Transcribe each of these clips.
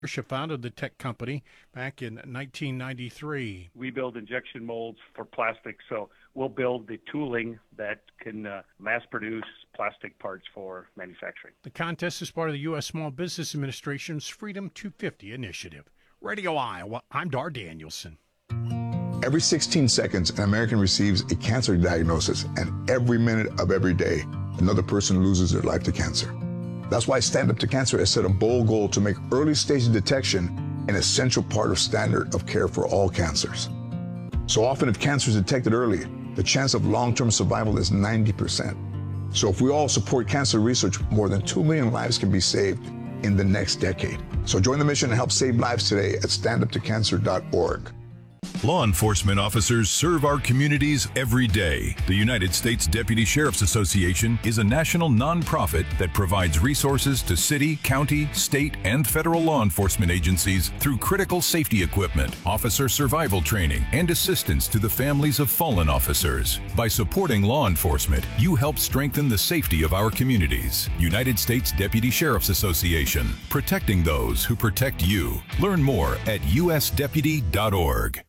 founded the tech company back in 1993. We build injection molds for plastic, so we'll build the tooling that can mass produce plastic parts for manufacturing. The contest is part of the U.S. Small Business Administration's Freedom 250 initiative. Radio Iowa, I'm Dar Danielson. Every 16 seconds, an American receives a cancer diagnosis, and every minute of every day, another person loses their life to cancer. That's why Stand Up to Cancer has set a bold goal to make early stage detection an essential part of standard of care for all cancers. So often, if cancer is detected early, the chance of long-term survival is 90%. So if we all support cancer research, more than 2 million lives can be saved in the next decade. So join the mission and help save lives today at standuptocancer.org. Law enforcement officers serve our communities every day. The United States Deputy Sheriff's Association is a national nonprofit that provides resources to city, county, state, and federal law enforcement agencies through critical safety equipment, officer survival training, and assistance to the families of fallen officers. By supporting law enforcement, you help strengthen the safety of our communities. United States Deputy Sheriff's Association, protecting those who protect you. Learn more at usdeputy.org.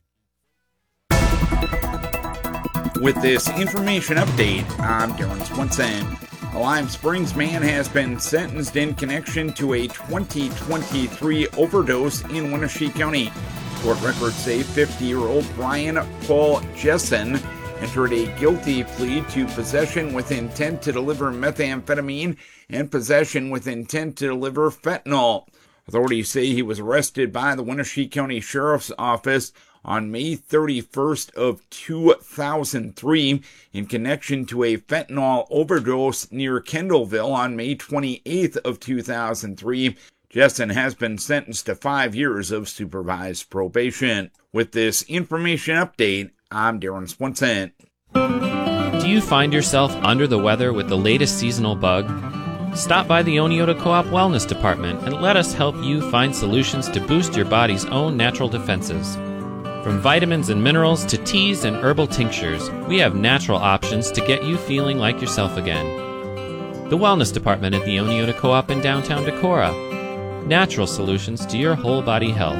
With this information update, I'm Darren Swenson. A Lime Springs man has been sentenced in connection to a 2023 overdose in Wenatchee County. Court records say 50-year-old Brian Paul Jessen entered a guilty plea to possession with intent to deliver methamphetamine and possession with intent to deliver fentanyl. Authorities say he was arrested by the Wenatchee County Sheriff's Office on May 31st of 2003 in connection to a fentanyl overdose near Kendallville on May 28th of 2003. Jessen has been sentenced to 5 years of supervised probation. With this information update, I'm Darren Swenson. Do you find yourself under the weather with the latest seasonal bug? Stop by the Oneota Co-op Wellness Department and let us help you find solutions to boost your body's own natural defenses. From vitamins and minerals to teas and herbal tinctures, we have natural options to get you feeling like yourself again. The Wellness Department at the Oneota Co-op in downtown Decorah. Natural solutions to your whole body health.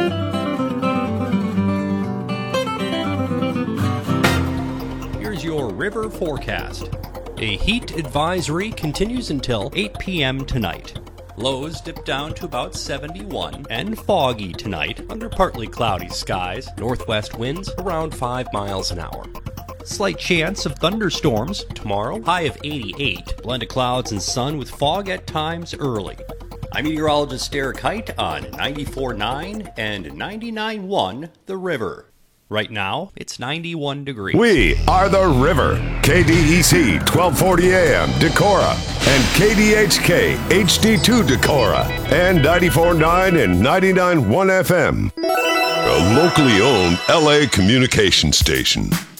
Here's your river forecast. A heat advisory continues until 8 p.m. tonight. Lows dip down to about 71 and foggy tonight under partly cloudy skies. Northwest winds around 5 miles an hour. Slight chance of thunderstorms tomorrow. High of 88. Blend of clouds and sun with fog at times early. I'm meteorologist Derek Height on 94.9 and 99.1 The River. Right now, it's 91 degrees. We are The River. KDEC 1240 AM Decorah and KDHK HD2 Decorah and 94.9 and 99.1 FM. A locally owned LA communication station.